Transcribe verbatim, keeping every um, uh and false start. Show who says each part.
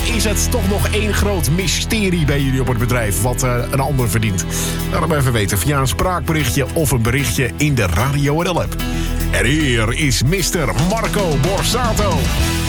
Speaker 1: is het toch nog één groot mysterie bij jullie op het bedrijf... wat uh, een ander verdient? Laat hem even weten via een spraakberichtje of een berichtje in de Radio N L app. En hier is mister Marco Borsato.